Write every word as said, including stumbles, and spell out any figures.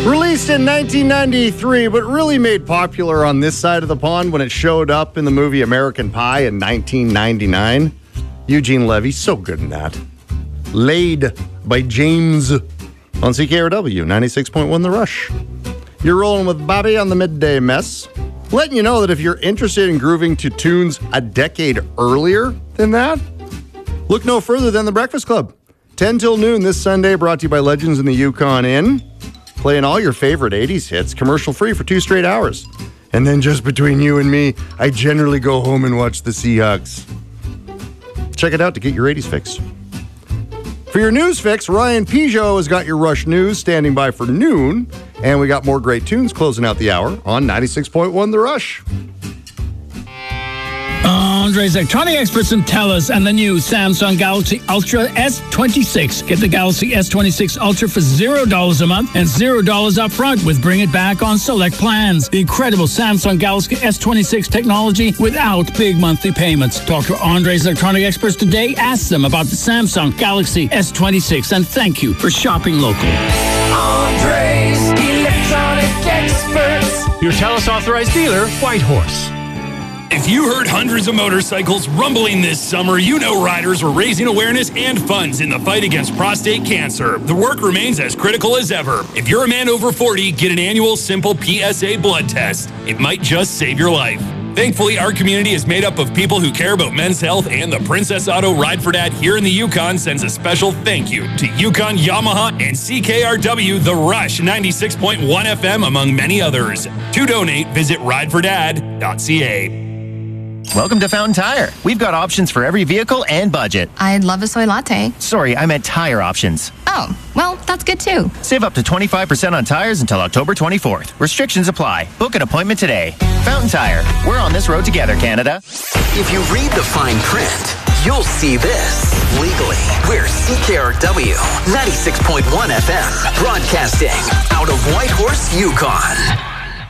Released in nineteen ninety-three, but really made popular on this side of the pond when it showed up in the movie American Pie in nineteen ninety-nine. Eugene Levy, so good in that. Laid by James on C K R W, ninety-six point one The Rush. You're rolling with Bobby on the Midday Mess. Letting you know that if you're interested in grooving to tunes a decade earlier than that, look no further than The Breakfast Club. ten till noon this Sunday, brought to you by Legends in the Yukon Inn. Playing all your favorite eighties hits, commercial-free for two straight hours. And then just between you and me, I generally go home and watch the Seahawks. Check it out to get your eighties fix. For your news fix, Ryan Peugeot has got your Rush News standing by for noon. And we got more great tunes closing out the hour on ninety-six point one The Rush. Andre's electronic experts in TELUS and the new Samsung Galaxy Ultra S twenty-six. Get the Galaxy S twenty-six Ultra for zero dollars a month and zero dollars up front with Bring It Back on select plans. The incredible Samsung Galaxy S twenty-six technology without big monthly payments. Talk to Andre's electronic experts today. Ask them about the Samsung Galaxy S twenty-six and thank you for shopping local. Andre's electronic experts. Your TELUS authorized dealer, Whitehorse. If you heard hundreds of motorcycles rumbling this summer, you know riders are raising awareness and funds in the fight against prostate cancer. The work remains as critical as ever. If you're a man over forty, get an annual simple P S A blood test. It might just save your life. Thankfully, our community is made up of people who care about men's health, and the Princess Auto Ride for Dad here in the Yukon sends a special thank you to Yukon, Yamaha, and C K R W, The Rush, ninety-six point one F M, among many others. To donate, visit ride for dad dot c a. Welcome to Fountain Tire. We've got options for every vehicle and budget. I'd love a soy latte. Sorry, I meant tire options. Oh, well, that's good too. Save up to twenty-five percent on tires until October twenty-fourth. Restrictions apply. Book an appointment today. Fountain Tire. We're on this road together, Canada. If you read the fine print, you'll see this. Legally, we're C K R W, ninety-six point one F M, broadcasting out of Whitehorse, Yukon.